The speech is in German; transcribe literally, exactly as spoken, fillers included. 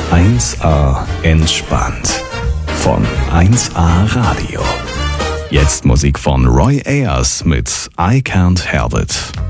eins A entspannt von eins A Radio. Jetzt Musik von Roy Ayers mit I Can't Help It.